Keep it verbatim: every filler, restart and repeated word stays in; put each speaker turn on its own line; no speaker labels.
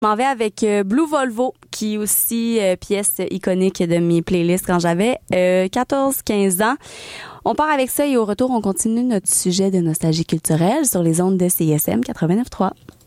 Je m'en vais avec euh, Blue Volvo, qui est aussi euh, pièce iconique de mes playlists quand j'avais euh, quatorze quinze ans. On part avec ça et au retour, on continue notre sujet de nostalgie culturelle sur les ondes de C I S M quatre-vingt-neuf point trois.